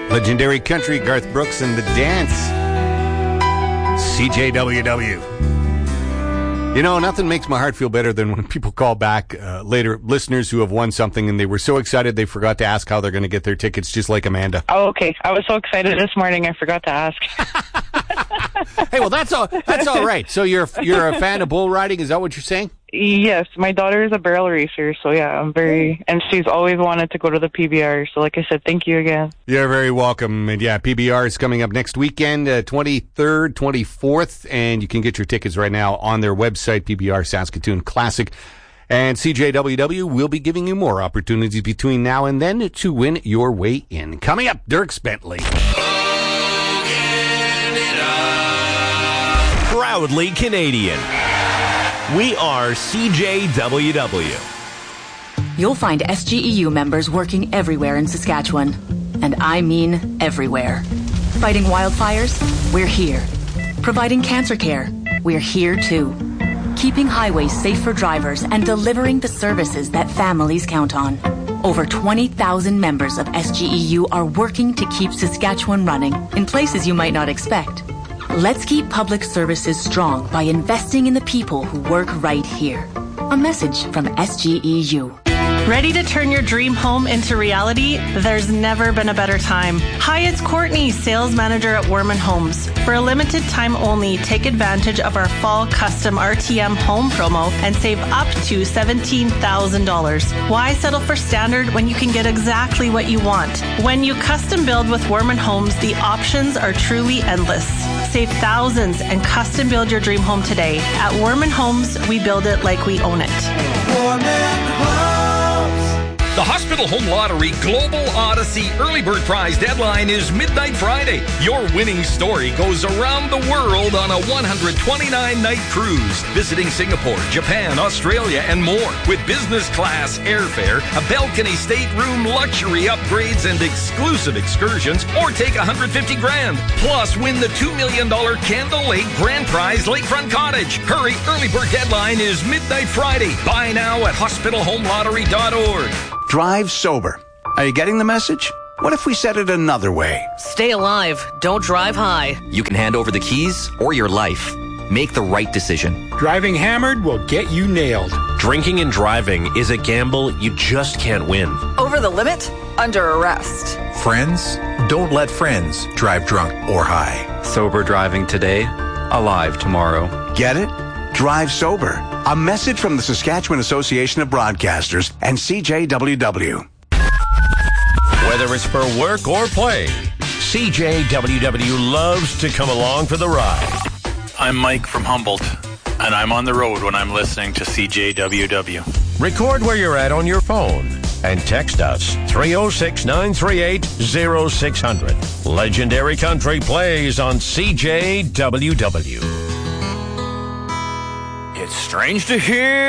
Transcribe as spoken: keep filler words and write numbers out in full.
Legendary Country, Garth Brooks and The Dance. C J W W. You know, nothing makes my heart feel better than when people call back uh, later, listeners who have won something and they were so excited they forgot to ask how they're going to get their tickets, just like Amanda. Oh, okay. I was so excited this morning I forgot to ask. Hey, well, that's all. That's all right. So you're you're a fan of bull riding? Is that what you're saying? Yes, my daughter is a barrel racer, so yeah, I'm very, and she's always wanted to go to the P B R, so like I said, thank you again. You're very welcome, and yeah, P B R is coming up next weekend, uh, twenty-third, twenty-fourth, and you can get your tickets right now on their website, P B R Saskatoon Classic, and C J W W will be giving you more opportunities between now and then to win your way in. Coming up, Dierks Bentley. Proudly Canadian. We are C J W W. You'll find S G E U members working everywhere in Saskatchewan. And I mean everywhere. Fighting wildfires? We're here. Providing cancer care? We're here too. Keeping highways safe for drivers and delivering the services that families count on. Over twenty thousand members of S G E U are working to keep Saskatchewan running in places you might not expect. Let's keep public services strong by investing in the people who work right here. A message from S G E U. Ready to turn your dream home into reality? There's never been a better time. Hi, it's Courtney, sales manager at Werman Homes. For a limited time only, take advantage of our fall custom R T M home promo and save up to seventeen thousand dollars. Why settle for standard when you can get exactly what you want? When you custom build with Werman Homes, the options are truly endless. Save thousands and custom build your dream home today. At Werman Homes, we build it like we own it. Werman Homes. The Hospital Home Lottery Global Odyssey Early Bird Prize deadline is midnight Friday. Your winning story goes around the world on a one hundred twenty-nine night cruise, visiting Singapore, Japan, Australia, and more. With business class airfare, a balcony stateroom, luxury upgrades, and exclusive excursions, or take one hundred fifty grand. Plus, win the two million dollars Candle Lake Grand Prize Lakefront Cottage. Hurry, early bird deadline is midnight Friday. Buy now at hospital home lottery dot org. Drive sober. Are you getting the message? What if we said it another way? Stay alive. Don't drive high. You can hand over the keys or your life. Make the right decision. Driving hammered will get you nailed. Drinking and driving is a gamble you just can't win. Over the limit? Under arrest. Friends? Don't let friends drive drunk or high. Sober driving today, alive tomorrow. Get it? Drive sober. A message from the Saskatchewan Association of Broadcasters and C J W W. Whether it's for work or play, C J W W loves to come along for the ride. I'm Mike from Humboldt, and I'm on the road when I'm listening to C J W W. Record where you're at on your phone and text us three oh six, nine three eight, oh six hundred. Legendary Country plays on C J W W. It's strange to hear